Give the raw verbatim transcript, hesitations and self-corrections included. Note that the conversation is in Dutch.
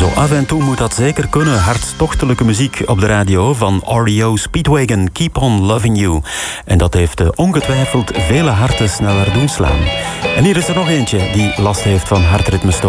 Zo af en toe moet dat zeker kunnen. Hartstochtelijke muziek op de radio van R E O Speedwagon, Keep on Loving You. En dat heeft uh, ongetwijfeld vele harten sneller doen slaan. En hier is er nog eentje die last heeft van hartritmestoornissen.